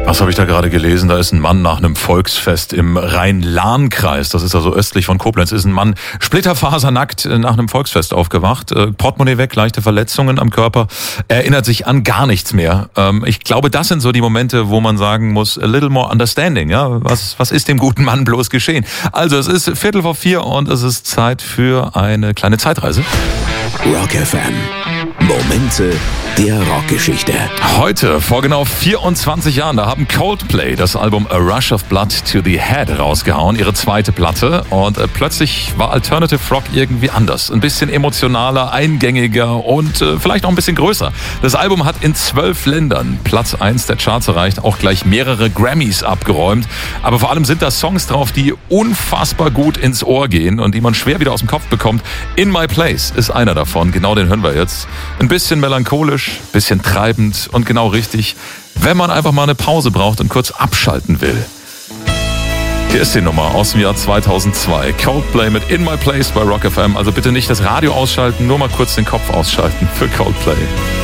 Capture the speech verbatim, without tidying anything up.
Was habe ich da gerade gelesen? Da ist ein Mann nach einem Volksfest im Rhein-Lahn-Kreis, das ist also östlich von Koblenz, ist ein Mann splitterfasernackt nach einem Volksfest aufgewacht. Portemonnaie weg, leichte Verletzungen am Körper, erinnert sich an gar nichts mehr. Ich glaube, das sind so die Momente, wo man sagen muss, a little more understanding. Ja, was, was ist dem guten Mann bloß geschehen? Also es ist Viertel vor vier und es ist Zeit für eine kleine Zeitreise. Rock F M. Momente der Rockgeschichte. Heute, vor genau vierundzwanzig Jahren, da haben Coldplay das Album A Rush of Blood to the Head rausgehauen, ihre zweite Platte. Und äh, plötzlich war Alternative Rock irgendwie anders. Ein bisschen emotionaler, eingängiger und äh, vielleicht auch ein bisschen größer. Das Album hat in zwölf Ländern Platz eins der Charts erreicht, auch gleich mehrere Grammys abgeräumt. Aber vor allem sind da Songs drauf, die unfassbar gut ins Ohr gehen und die man schwer wieder aus dem Kopf bekommt. In My Place ist einer davon, genau den hören wir jetzt. Ein bisschen melancholisch, bisschen treibend und genau richtig, wenn man einfach mal eine Pause braucht und kurz abschalten will. Hier ist die Nummer aus dem Jahr zweitausendzwei. Coldplay mit In My Place bei Rock F M. Also bitte nicht das Radio ausschalten, nur mal kurz den Kopf ausschalten für Coldplay.